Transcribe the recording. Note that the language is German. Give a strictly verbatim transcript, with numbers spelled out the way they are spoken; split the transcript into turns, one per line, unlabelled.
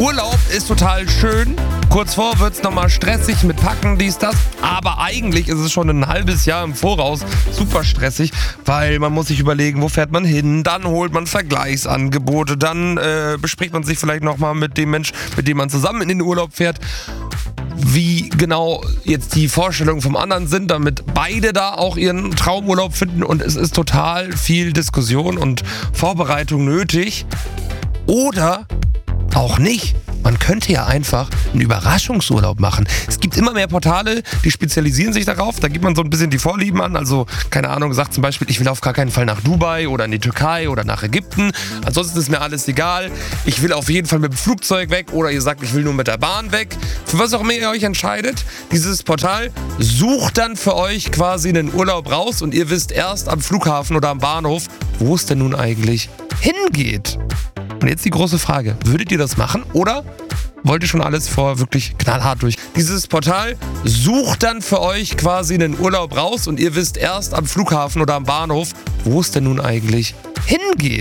Urlaub ist total schön. Kurz vor wird es nochmal stressig mit Packen, dies, das. Aber eigentlich ist es schon ein halbes Jahr im Voraus super stressig, weil man muss sich überlegen, wo fährt man hin. Dann holt man Vergleichsangebote. Dann äh, bespricht man sich vielleicht nochmal mit dem Mensch, mit dem man zusammen in den Urlaub fährt, wie genau jetzt die Vorstellungen vom anderen sind, damit beide da auch ihren Traumurlaub finden. Und es ist total viel Diskussion und Vorbereitung nötig. Oder auch nicht. Man könnte ja einfach einen Überraschungsurlaub machen. Es gibt immer mehr Portale, die spezialisieren sich darauf. Da gibt man so ein bisschen die Vorlieben an. Also, keine Ahnung, sagt zum Beispiel, ich will auf gar keinen Fall nach Dubai oder in die Türkei oder nach Ägypten. Ansonsten ist mir alles egal. Ich will auf jeden Fall mit dem Flugzeug weg. Oder ihr sagt, ich will nur mit der Bahn weg. Für was auch immer ihr euch entscheidet, dieses Portal sucht dann für euch quasi einen Urlaub raus. Und ihr wisst erst am Flughafen oder am Bahnhof, wo es denn nun eigentlich hingeht. Und jetzt die große Frage, würdet ihr das machen oder wollt ihr schon alles vor wirklich knallhart durch? Dieses Portal sucht dann für euch quasi einen Urlaub raus und ihr wisst erst am Flughafen oder am Bahnhof, wo es denn nun eigentlich hingeht.